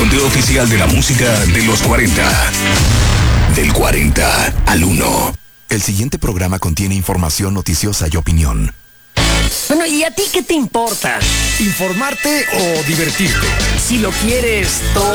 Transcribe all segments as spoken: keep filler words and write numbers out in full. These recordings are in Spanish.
conteo oficial de la música de los cuarenta. Del cuarenta al uno. El siguiente programa contiene información noticiosa y opinión. Bueno, ¿y a ti qué te importa? ¿Informarte o divertirte? Si lo quieres todo.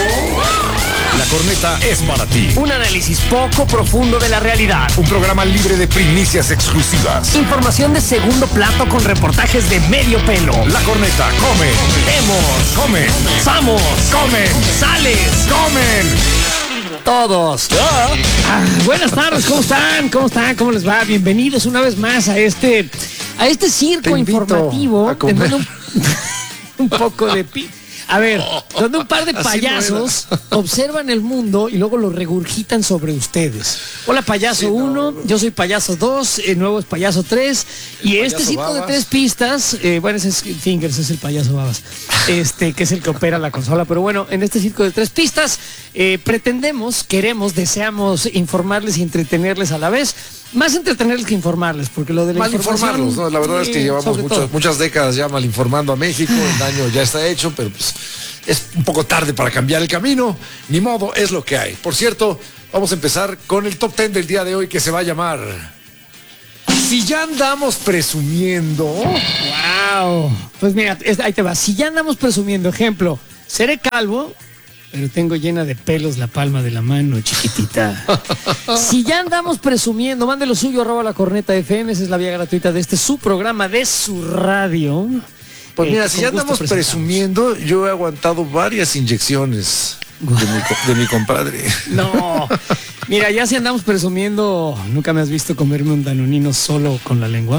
La Corneta es para ti. Un análisis poco profundo de la realidad. Un programa libre de primicias exclusivas. Información de segundo plato con reportajes de medio pelo. La Corneta come. Vemos. Come. Vamos. Comen. Sales. Comen. Todos. Ah, buenas tardes, ¿cómo están? ¿Cómo están? ¿Cómo les va? Bienvenidos una vez más a este a este circo informativo. A comer. Un, un poco de pi. A ver, donde un par de payasos no observan el mundo y luego lo regurgitan sobre ustedes. Hola, payaso uno, sí, no. Yo soy payaso dos, el nuevo es payaso tres, y este circo Babas. de tres pistas, eh, bueno, ese es Fingers, es el payaso Babas, este, que es el que opera la consola, pero bueno, en este circo de tres pistas, eh, pretendemos, queremos, deseamos informarles y entretenerles a la vez. Más entretenerles que informarles, porque lo de la mal informarlos, ¿no? La verdad sí, es que llevamos muchas, muchas décadas ya mal informando a México, el daño ya está hecho, pero pues es un poco tarde para cambiar el camino, ni modo, es lo que hay. Por cierto, vamos a empezar con el top ten del día de hoy, que se va a llamar Si ya andamos presumiendo. ¡Wow! Pues mira, ahí te va. Si ya andamos presumiendo, ejemplo, seré calvo, pero tengo llena de pelos la palma de la mano, chiquitita. Si ya andamos presumiendo, mande lo suyo, arroba la corneta F M, esa es la vía gratuita de este su programa, de su radio. Pues mira, eh, si ya andamos presumiendo, yo he aguantado varias inyecciones de mi, de mi compadre. No, mira, ya si andamos presumiendo, ¿nunca me has visto comerme un danonino solo con la lengua?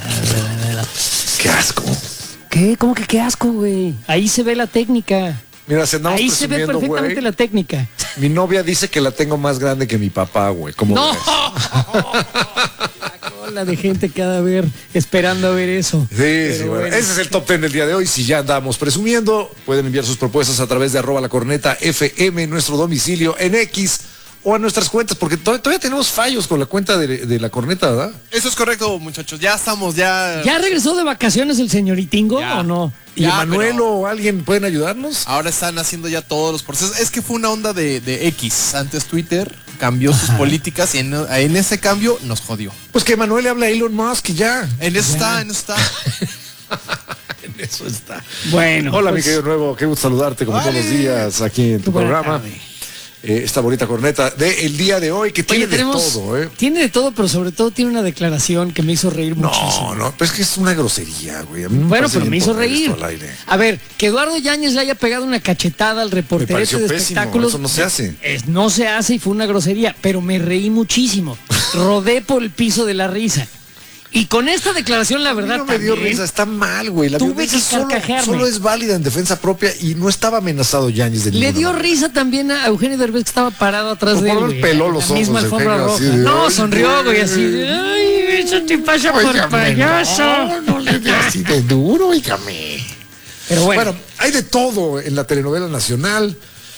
¡Qué asco! ¿Qué? ¿Cómo que qué asco, güey? Ahí se ve la técnica. Mira, si andamos ahí se ve perfectamente wey, la técnica. Mi novia dice que la tengo más grande que mi papá, güey. ¿Cómo no. ves? La cola de gente cada vez esperando a ver eso. Sí, Pero sí, bueno. Bueno. Ese es el top ten del día de hoy. Si ya andamos presumiendo, pueden enviar sus propuestas a través de arroba la corneta F M, nuestro domicilio en X, o a nuestras cuentas, porque todavía, todavía tenemos fallos con la cuenta de, de la corneta, ¿verdad? Eso es correcto, muchachos. Ya estamos, ya. ¿Ya regresó de vacaciones el señoritingo ya. o no? ¿Y ya, Emanuel o alguien pueden ayudarnos? Ahora están haciendo ya todos los procesos. Es que fue una onda de, de X. Antes Twitter cambió sus políticas y en, en ese cambio nos jodió. Pues que Emanuel le habla a Elon Musk y ya. En eso ya. está, en eso está. En eso está. Bueno. Hola, pues, mi querido nuevo. Qué gusto saludarte como vale. todos los días aquí en tu Buena programa. Tarde. Eh, esta bonita corneta de el día de hoy que tiene Oye, tenemos, de todo, ¿eh? Tiene de todo, pero sobre todo tiene una declaración que me hizo reír no, muchísimo. No, no, pero es que es una grosería, güey. A mí me bueno, pero me hizo reír. A ver, que Eduardo Yáñez le haya pegado una cachetada al reporterete de espectáculos. Eso no se hace. Es, no se hace y fue una grosería, pero me reí muchísimo. Rodé por el piso de la risa. Y con esta declaración, la verdad, no me dio risa, está mal, güey. La violencia solo, solo es válida en defensa propia y no estaba amenazado Yáñez de Le dio manera. risa también a Eugenio Derbez, que estaba parado atrás por de él. Por el peló los ojos. Misma alfombra roja. De, no, sonrió, güey, así de, ay, eso te pasa por Óigame, payaso. No, no le dé así de duro, oígame. Pero bueno. Bueno, hay de todo en la telenovela nacional.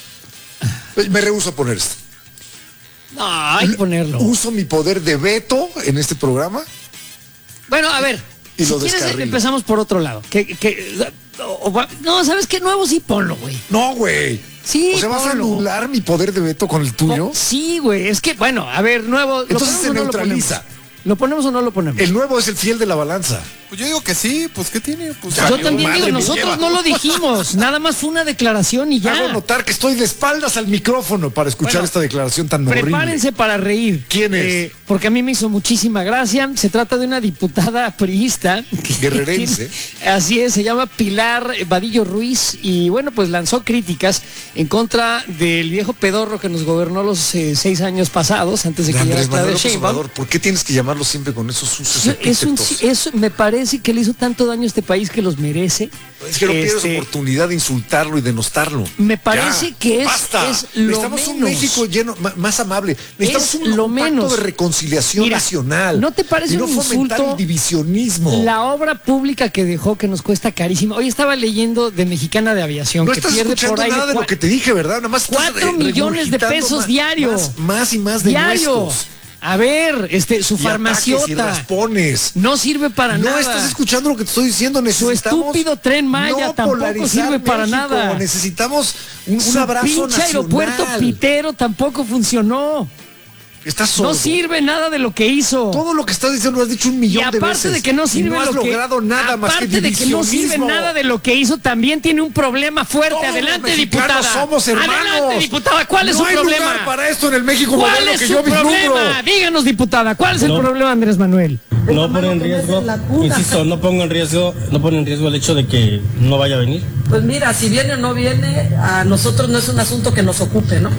Me rehúso a poner esto. No, hay que ponerlo. Uso mi poder de veto en este programa. Bueno, a ver, y si lo quieres descarrilo. empezamos por otro lado. Que, que, o, o, no, ¿sabes qué? Nuevo sí ponlo, güey. No, güey. Sí, o sea, ¿vas a anular mi poder de veto con el tuyo? Oh, sí, güey. Es que, bueno, a ver, nuevo. Entonces se neutraliza. ¿Lo ponemos o no lo ponemos? El nuevo es el fiel de la balanza. Pues yo digo que sí, pues ¿qué tiene? Pues, yo también digo, nosotros no lo dijimos, nada más fue una declaración y ya. Hago notar que estoy de espaldas al micrófono para escuchar bueno, esta declaración tan horrible. Prepárense para reír. ¿Quién es? Eh, porque a mí me hizo muchísima gracia. Se trata de una diputada priista. Guerrerense. Tiene, así es, se llama Pilar Vadillo Ruiz y bueno, pues lanzó críticas en contra del viejo pedorro que nos gobernó los eh, seis años pasados, antes de que llegara Claudia Sheinbaum. ¿Por qué tienes que llamarlo siempre con esos sucios es un, es, me parece que le hizo tanto daño a este país que los merece. Es que no este, pierdes oportunidad de insultarlo y denostarlo. Me parece ya, que es, basta. es lo Necesitamos menos. un México lleno, más amable. Necesitamos es un, lo un menos. pacto de reconciliación Mira, nacional. ¿no te parece y no un fomentar insulto el divisionismo? La obra pública que dejó que nos cuesta carísimo. Hoy estaba leyendo de Mexicana de Aviación. No que estás pierde escuchando por ahí nada de, de lo que te dije, ¿verdad? Nada más cuatro millones de pesos más, diarios. Más, más y más de diario. nuestros. A ver, este, su y farmaciota. ataques y raspones. No sirve para no nada. No estás escuchando lo que te estoy diciendo. Necesitamos Su estúpido Tren Maya no tampoco sirve para México. nada. Necesitamos un, un Su abrazo pinche nacional. aeropuerto pitero tampoco funcionó. Estás sordo. No sirve nada de lo que hizo. Todo lo que estás diciendo lo has dicho un millón de veces. Y aparte de que no sirve no has lo que, logrado nada más que aparte de que no sirve nada de lo que hizo, también tiene un problema fuerte. Todos Adelante, los diputada. somos hermanos. Adelante, diputada. ¿Cuál es no su hay problema? Lugar para esto en el México ¿Cuál moderno es que su yo vislumbro. problema? Díganos, diputada, ¿cuál es No. el problema, Andrés Manuel? No pone en riesgo, insisto, no pongo en riesgo, no pone en riesgo el hecho de que no vaya a venir. Pues mira, si viene o no viene, a nosotros no es un asunto que nos ocupe, ¿no?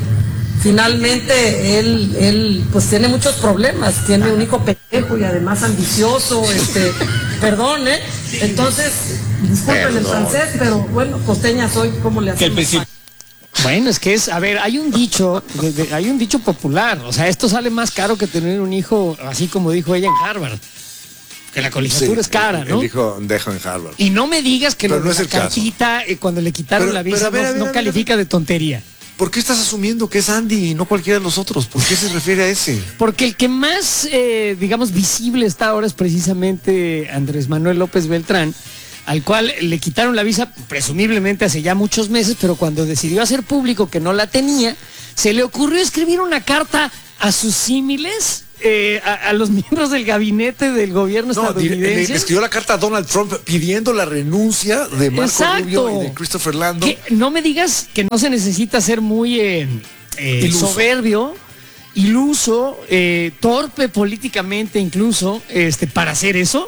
Finalmente él, él pues tiene muchos problemas, tiene un hijo pendejo y además ambicioso, este, perdón, ¿eh? Entonces, disculpen el francés, pero bueno, costeña soy, ¿cómo le Que el hacemos? principio Bueno, es que es, a ver, hay un dicho, de- de- hay un dicho popular, o sea, esto sale más caro que tener un hijo, así como dijo ella en Harvard, que la colegiatura es cara, el, ¿no? El hijo dejo en Harvard. Y no me digas que Pero lo no de es la el caso. cartita, eh, cuando le quitaron Pero- la visa, pero a ver, no, a ver, no a ver, califica de tontería. ¿Por qué estás asumiendo que es Andy y no cualquiera de los otros? ¿Por qué se refiere a ese? Porque el que más, eh, digamos, visible está ahora es precisamente Andrés Manuel López Beltrán, al cual le quitaron la visa presumiblemente hace ya muchos meses, pero cuando decidió hacer público que no la tenía, se le ocurrió escribir una carta a sus símiles, eh, a, a los miembros del gabinete del gobierno No, dire- le, estadounidense. le escribió la carta a Donald Trump pidiendo la renuncia de Marco Exacto. Rubio y de Christopher Lando. Que no me digas que no se necesita ser muy eh, eh, Iluso. soberbio, iluso, eh, torpe políticamente incluso, este, para hacer eso.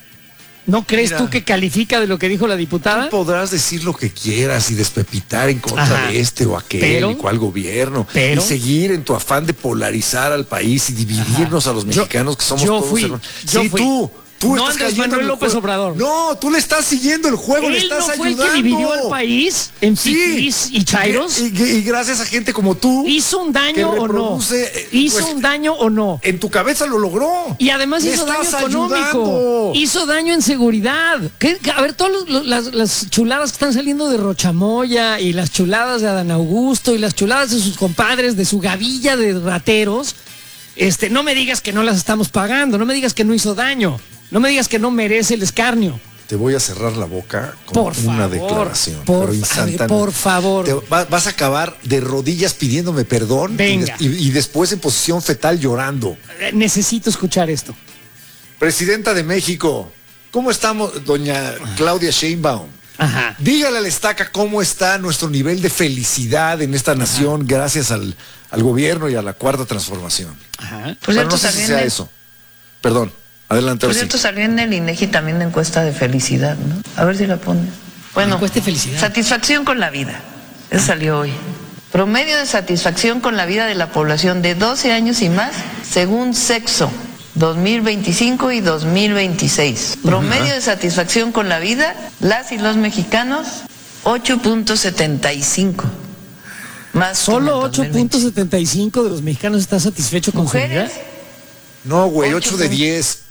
¿No crees Mira. tú que califica de lo que dijo la diputada? Podrás decir lo que quieras y despepitar en contra Ajá. de este o aquel Pero- y cuál gobierno. pero- y seguir en tu afán de polarizar al país y dividirnos a los Yo- mexicanos que somos yo todos fui, hermanos. yo Sí, fui. tú. Tú No estás Andrés cayendo Manuel en el López juego. Obrador. No, tú le estás siguiendo el juego, le Él estás no fue ayudando. el que dividió al país en fifís y chairos. Y, y- y gracias a gente como tú. ¿Hizo un que daño o no? reproduce, eh, ¿Hizo pues, un daño o no? En tu cabeza lo logró. Y además Le hizo daño estás económico, ayudando. hizo daño en seguridad. ¿Qué- qué- A ver, todas las, las chuladas que están saliendo de Rochamoya y las chuladas de Adán Augusto y las chuladas de sus compadres, de su gavilla de rateros, este, no me digas que no las estamos pagando, no me digas que no hizo daño, no me digas que no merece el escarnio. Te voy a cerrar la boca con Por una favor, declaración. por pero fa- instantánea. por favor. Te va- vas a acabar de rodillas pidiéndome perdón y Venga. des- y, y después en posición fetal llorando. Eh, Necesito escuchar esto. Presidenta de México, ¿cómo estamos, doña Claudia Sheinbaum? Ajá. Dígale a la estaca cómo está nuestro nivel de felicidad en esta nación gracias al, al gobierno y a la cuarta transformación. Ajá. Por Bueno, cierto, no sé si salió sea en el- eso. Perdón, adelante. Por ahora sí. cierto, salió en el INEGI también una encuesta de felicidad, ¿no? A ver si la pones. Bueno, Encuesta de felicidad. satisfacción con la vida. Eso salió hoy. Promedio de satisfacción con la vida de la población de doce años y más, según sexo, dos mil veinticinco y dos mil veintiséis. Promedio de satisfacción con la vida, las y los mexicanos, ocho punto setenta y cinco. Más que Solo en el ocho dos mil punto setenta y cinco de los mexicanos está satisfecho con su Mujeres, vida. No, güey, Ocho ocho de punto- diez.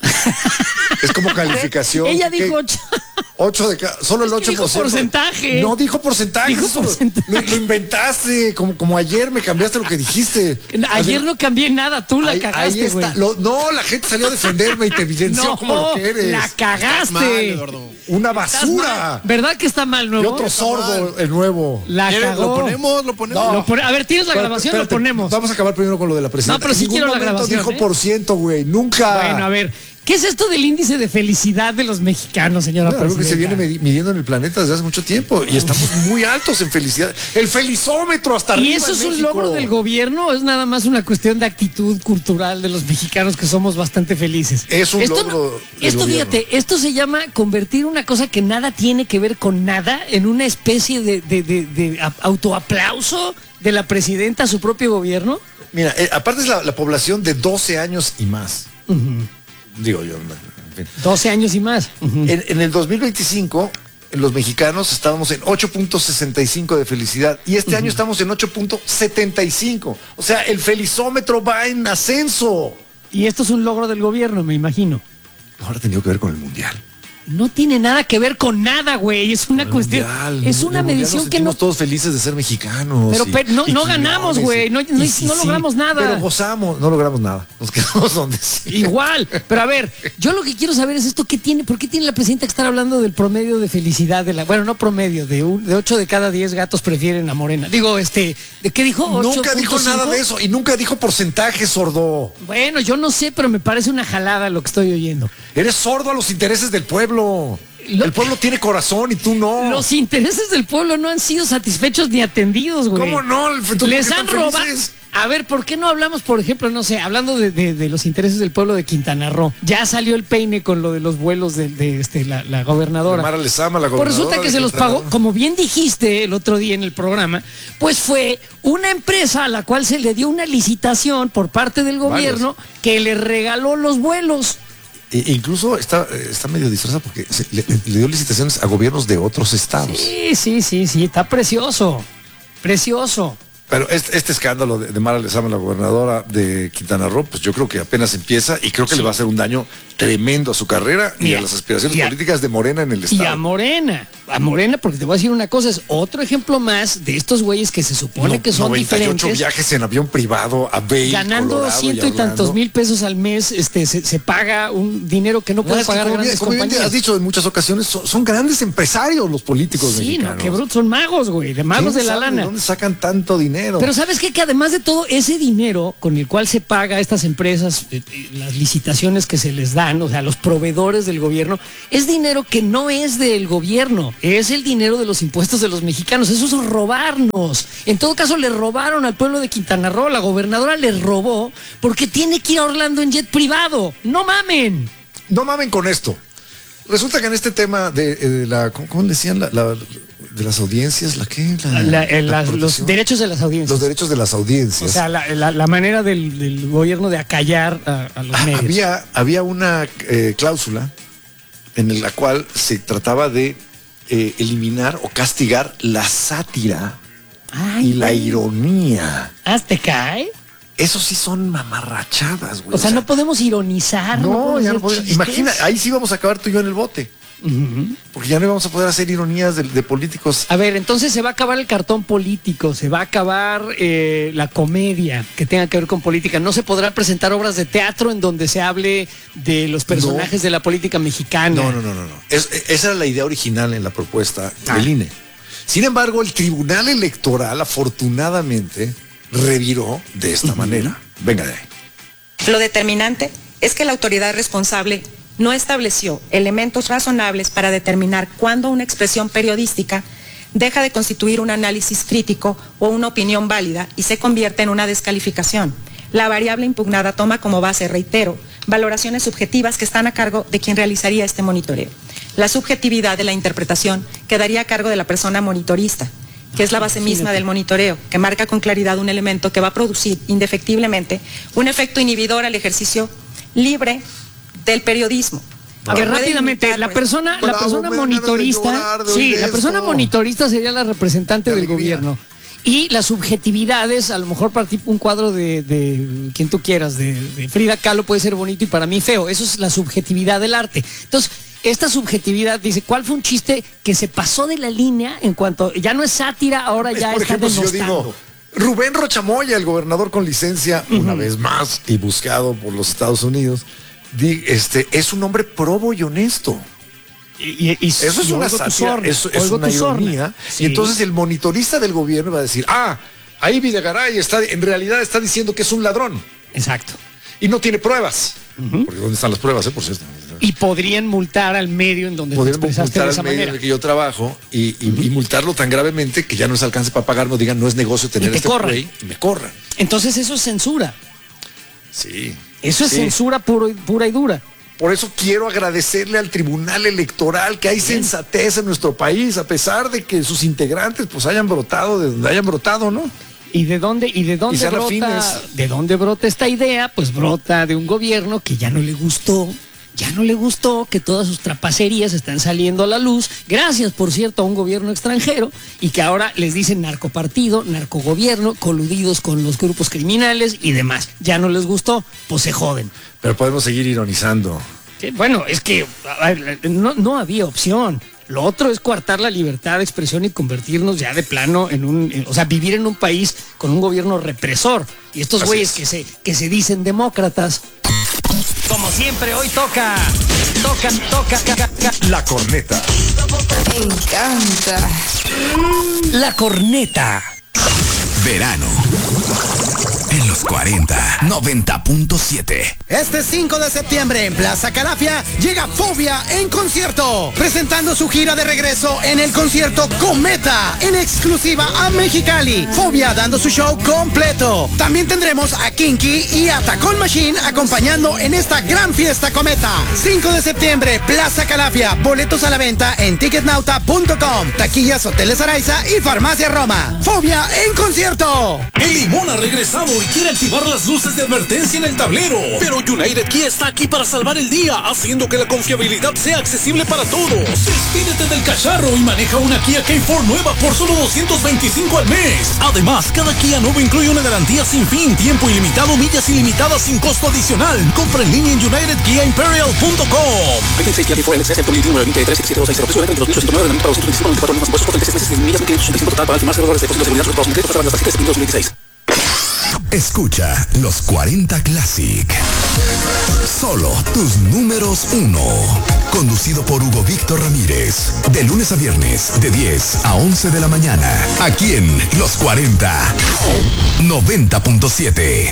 Es como calificación. Ella ¿Qué? dijo ocho. ocho de cada, solo el Es que ocho dijo por ciento. porcentaje. No dijo porcentaje. Dijo eso lo- porcentaje. Lo, lo inventaste, como, como ayer me cambiaste lo que dijiste. Ayer no cambié nada, tú la ahí, cagaste, ahí güey. está. Lo- no, la gente salió a defenderme y te evidenció No, como lo que eres. la cagaste. Mal, Eduardo. Una Estás basura. mal. ¿Verdad que está mal, Y nuevo? otro sordo, el nuevo. La ¿Quieres? cagó. ¿Lo ponemos? ¿Lo ponemos? Lo pone- A ver, ¿tienes la Pero, grabación? espérate, Lo ponemos. Vamos a acabar primero con lo de la presidenta. No, pero sí En ningún quiero la momento grabación, dijo ¿eh? por ciento, güey. Nunca. Bueno, a ver, ¿qué es esto del índice de felicidad de los mexicanos, señora Bueno, algo que se presidenta? viene medi- midiendo en el planeta desde hace mucho tiempo y estamos muy altos en felicidad. El felizómetro hasta arriba. ¿Y eso en es un México. logro del gobierno o es nada más una cuestión de actitud cultural de los mexicanos que somos bastante felices? Es un esto logro del Esto, gobierno. fíjate, esto se llama convertir una cosa que nada tiene que ver con nada en una especie de, de, de- de a- autoaplauso de la presidenta a su propio gobierno. Mira, eh, aparte es la, la población de doce años y más. Digo yo. En, fin. doce años y más. En- en el dos mil veinticinco, los mexicanos estábamos en ocho punto sesenta y cinco de felicidad y este año estamos en ocho punto setenta y cinco. O sea, el felizómetro va en ascenso. Y esto es un logro del gobierno, me imagino. Ahora ha tenido que ver con el mundial. No tiene nada que ver con nada, güey. Es una cuestión. Mundial, es una medición que no. Estamos todos felices de ser mexicanos. Pero, y, pero no, y no ganamos, güey. No, no, sí, no sí, logramos nada. Pero gozamos, no logramos nada. Nos quedamos donde sí. Igual. Pero a ver, yo lo que quiero saber es esto: ¿qué tiene? ¿Por qué tiene la presidenta que estar hablando del promedio de felicidad de la. Bueno, no promedio, de un, de ocho de cada diez gatos prefieren a Morena? Digo, este, ¿de qué dijo? Nunca dijo nada de eso y nunca dijo porcentaje, sordo. Bueno, yo no sé, pero me parece una jalada lo que estoy oyendo. Eres sordo a los intereses del pueblo. Lo, el pueblo tiene corazón y tú no. Los intereses del pueblo no han sido satisfechos ni atendidos, güey. ¿Cómo no? Les han robado. A ver, ¿por qué no hablamos, por ejemplo, no sé, hablando de, de, de los intereses del pueblo de Quintana Roo? Ya salió el peine con lo de los vuelos de, de este, la, la gobernadora. Mara Lezama, la Pues gobernadora. resulta que se los pagó, como bien dijiste el otro día en el programa, pues fue una empresa a la cual se le dio una licitación por parte del gobierno Varios. que le regaló los vuelos. E incluso está, está medio disfrazada porque se, le, le dio licitaciones a gobiernos de otros estados. Sí, sí, sí, sí, está precioso, precioso. Pero este, este escándalo de, de Mara Lezama, la gobernadora de Quintana Roo, pues yo creo que apenas empieza y creo que sí. le va a hacer un daño tremendo a su carrera y, y a, a las aspiraciones a, políticas de Morena en el estado. Y a Morena, a Morena, porque te voy a decir una cosa, es otro ejemplo más de estos güeyes que se supone no, que son noventa y ocho diferentes. viajes en avión privado a Bay, ganando Colorado ciento y, y tantos mil pesos al mes, este se, se paga un dinero que no puede no, pagar como grandes bien, como compañías. Bien has dicho en muchas ocasiones, son, son grandes empresarios los políticos sí, mexicanos. Sí, no, qué brutos, son magos, güey, de magos de la sabe lana. ¿De dónde sacan tanto dinero? Pero ¿sabes qué? Que además de todo ese dinero con el cual se paga a estas empresas, eh, eh, las licitaciones que se les dan, o sea, los proveedores del gobierno, es dinero que no es del gobierno, es el dinero de los impuestos de los mexicanos. Eso es robarnos. En todo caso, le robaron al pueblo de Quintana Roo. La gobernadora les robó porque tiene que ir a Orlando en jet privado. ¡No mamen! No mamen con esto. Resulta que en este tema de, de la, ¿cómo, cómo decían? La, la, de las audiencias, ¿la qué? La, la, la, la, los derechos de las audiencias. Los derechos de las audiencias. O sea, la, la, la manera del, del gobierno de acallar a, a los medios. Había, había una eh, cláusula en la cual se trataba de eh, eliminar o castigar la sátira Ay, y la ay. ironía. ¿Hasta cae? Eso sí son mamarrachadas, güey. O sea, o sea, no podemos ironizar. No, no podemos ya no podemos. Imagina, ahí sí vamos a acabar tú y yo en el bote. Uh-huh. Porque ya no íbamos a poder hacer ironías de, de políticos. A ver, entonces se va a acabar el cartón político, se va a acabar eh, la comedia que tenga que ver con política. No se podrán presentar obras de teatro en donde se hable de los personajes no. de la política mexicana. No, no, no, no. no. Es, esa era la idea original en la propuesta ah. del I N E. Sin embargo, el Tribunal Electoral, afortunadamente, reviró de esta uh-huh. manera. Venga de ahí. Lo determinante es que la autoridad responsable no estableció elementos razonables para determinar cuándo una expresión periodística deja de constituir un análisis crítico o una opinión válida y se convierte en una descalificación. La variable impugnada toma como base, reitero, valoraciones subjetivas que están a cargo de quien realizaría este monitoreo. La subjetividad de la interpretación quedaría a cargo de la persona monitorista, que es la base misma del monitoreo, que marca con claridad un elemento que va a producir indefectiblemente un efecto inhibidor al ejercicio libre del periodismo. A ver, rápidamente, la persona, la persona monitorista, sí, la persona monitorista sería la representante del gobierno. Y las subjetividades, a lo mejor para ti un cuadro de, de quien tú quieras, de, de Frida Kahlo puede ser bonito y para mí feo. Eso es la subjetividad del arte. Entonces, esta subjetividad dice, ¿cuál fue un chiste que se pasó de la línea en cuanto, ya no es sátira, ahora ya por está ejemplo, denostando? Si yo digo, Rubén Rochamoya, el gobernador con licencia, uh-huh. una vez más, y buscado por los Estados Unidos, di, este, es un hombre probo y honesto. Y, y, y eso es una sátira, eso es una ironía. Sí. Y entonces el monitorista del gobierno va a decir, ah, ahí Videgaray está, en realidad está diciendo que es un ladrón. Exacto. Y no tiene pruebas. Uh-huh. Porque ¿dónde están las pruebas, eh? Por cierto. Y podrían multar al medio en donde podrían te expresaste multar de esa al medio manera. en el que yo trabajo y, y, uh-huh. y multarlo tan gravemente que ya no les alcance para pagar, no digan, no es negocio tener este play y me corran. Entonces eso es censura. Sí. Eso es sí. censura puro, pura y dura. Por eso quiero agradecerle al Tribunal Electoral que hay Bien. sensatez en nuestro país, a pesar de que sus integrantes pues hayan brotado de donde hayan brotado, ¿no? ¿Y de dónde, y de dónde y brota, afines. de dónde brota esta idea? Pues brota de un gobierno que ya no le gustó, ya no le gustó que todas sus trapacerías están saliendo a la luz, gracias, por cierto, a un gobierno extranjero, y que ahora les dicen narcopartido, narcogobierno, coludidos con los grupos criminales y demás. Ya no les gustó, pues se joden. Pero podemos seguir ironizando. Sí, bueno, es que a ver, no, no había opción. Lo otro es coartar la libertad de expresión y convertirnos ya de plano en un, en, o sea, vivir en un país con un gobierno represor. Y estos güeyes que se, que se dicen demócratas. Como siempre, hoy toca, toca, toca, toca, toca. La corneta. Me encanta. La corneta. Verano. En los cuarenta, noventa punto siete. Este cinco de septiembre en Plaza Calafia llega Fobia en concierto, presentando su gira de regreso en el concierto Cometa, en exclusiva a Mexicali. Fobia dando su show completo. También tendremos a Kinky y a Tacón Machine acompañando en esta gran fiesta Cometa. cinco de septiembre, Plaza Calafia. Boletos a la venta en ticketnauta punto com, taquillas Hoteles Araiza y Farmacia Roma. Fobia en concierto. El Limón ha regresado y quiere activar las luces de advertencia en el tablero. Pero United Kia está aquí para salvar el día, haciendo que la confiabilidad sea accesible para todos. Despídete del cacharro y maneja una Kia K cuatro nueva por solo doscientos veinticinco al mes. Además, cada Kia nuevo incluye una garantía sin fin, tiempo ilimitado, millas ilimitadas sin costo adicional. Compra en línea en united kia imperial punto com. veintiséis Kia K cuatro L C S veintiuno veintitrés siete dos seis cero veintidós mil nueve para doscientos veinticinco veinticuatro más impuestos treinta y seis meses sin millas quinientos ochenta y cinco total para más errores de costos de seguridad dos mil treinta para las tarjetas dos mil dieciséis. Escucha los cuarenta Classic. Solo tus números uno. Conducido por Hugo Víctor Ramírez. De lunes a viernes, de diez a once de la mañana. Aquí en Los cuarenta. noventa punto siete.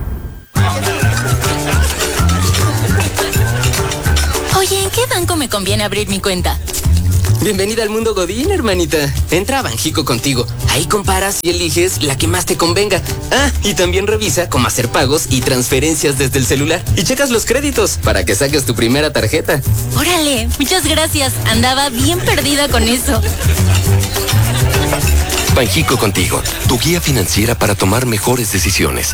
Oye, ¿en qué banco me conviene abrir mi cuenta? Bienvenida al mundo Godín, hermanita. Entra a Banjico Contigo. Ahí comparas y eliges la que más te convenga. Ah, y también revisa cómo hacer pagos y transferencias desde el celular. Y checas los créditos para que saques tu primera tarjeta. Órale, muchas gracias. Andaba bien perdida con eso. Banjico Contigo, tu guía financiera para tomar mejores decisiones.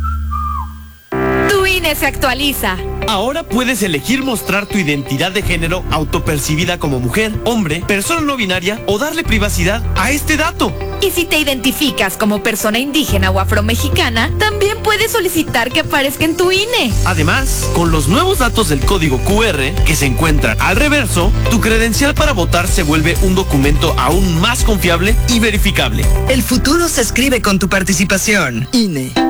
Tu I N E se actualiza. Ahora puedes elegir mostrar tu identidad de género autopercibida como mujer, hombre, persona no binaria o darle privacidad a este dato. Y si te identificas como persona indígena o afromexicana, también puedes solicitar que aparezca en tu I N E. Además, con los nuevos datos del código Q R que se encuentran al reverso, tu credencial para votar se vuelve un documento aún más confiable y verificable. El futuro se escribe con tu participación. I N E.